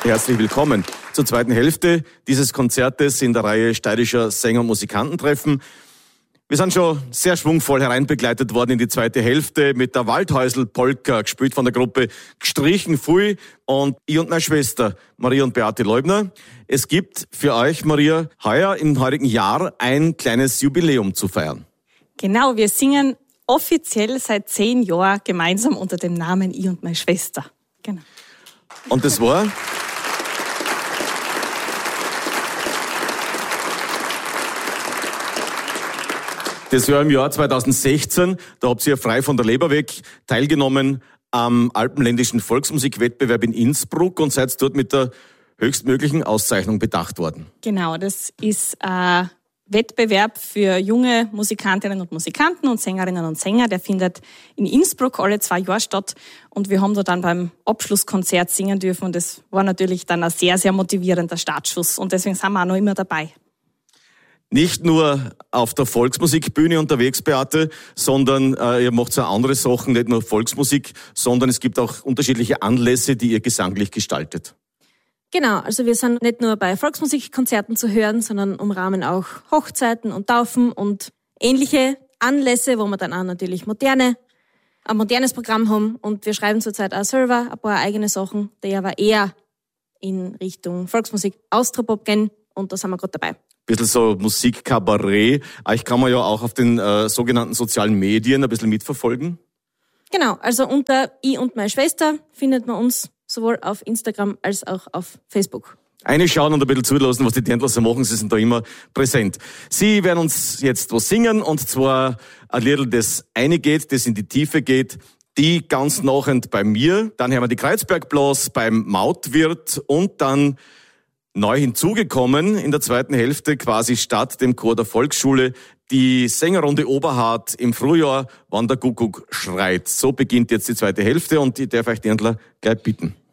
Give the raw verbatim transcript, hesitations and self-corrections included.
Herzlich willkommen zur zweiten Hälfte dieses Konzertes in der Reihe Steirischer Sänger- und Musikantentreffen. Wir sind schon sehr schwungvoll hereinbegleitet worden in die zweite Hälfte mit der Waldhäusl-Polka, gespielt von der Gruppe Gstrichen Pfui und ich und meine Schwester Maria und Beate Leubner. Es gibt für euch, Maria, heuer im heurigen Jahr ein kleines Jubiläum zu feiern. Genau, wir singen offiziell seit zehn Jahren gemeinsam unter dem Namen Ich und meine Schwester. Genau. Und das war? Das war im Jahr zweitausendsechzehn, da habt ihr frei von der Leber weg teilgenommen am Alpenländischen Volksmusikwettbewerb in Innsbruck und seid dort mit der höchstmöglichen Auszeichnung bedacht worden. Genau, das ist ein Wettbewerb für junge Musikantinnen und Musikanten und Sängerinnen und Sänger. Der findet in Innsbruck alle zwei Jahre statt und wir haben da dann beim Abschlusskonzert singen dürfen und das war natürlich dann ein sehr, sehr motivierender Startschuss und deswegen sind wir auch noch immer dabei. Nicht nur auf der Volksmusikbühne unterwegs, Beate, sondern äh, ihr macht so andere Sachen, nicht nur Volksmusik, sondern es gibt auch unterschiedliche Anlässe, die ihr gesanglich gestaltet. Genau, also wir sind nicht nur bei Volksmusikkonzerten zu hören, sondern umrahmen auch Hochzeiten und Taufen und ähnliche Anlässe, wo wir dann auch natürlich moderne, ein modernes Programm haben. Und wir schreiben zurzeit auch selber ein paar eigene Sachen, die aber eher in Richtung Volksmusik, Austropop gehen und da sind wir gerade dabei. Bisschen so Musikkabarett. Ich kann man ja auch auf den äh, sogenannten sozialen Medien ein bisschen mitverfolgen. Genau, also unter Ich und meine Schwester findet man uns sowohl auf Instagram als auch auf Facebook. Eine schauen und ein bisschen zulassen, was die Dirndl so machen. Sie sind da immer präsent. Sie werden uns jetzt was singen, und zwar ein Lied, das reingeht, das in die Tiefe geht. Die ganz nachend bei mir. Dann haben wir die Kreuzbergblas beim Mautwirt und dann neu hinzugekommen in der zweiten Hälfte, quasi statt dem Chor der Volksschule, die Sängerrunde Oberhardt im Frühjahr, wann der Kuckuck schreit. So beginnt jetzt die zweite Hälfte und ich darf euch Dirndl gleich bitten.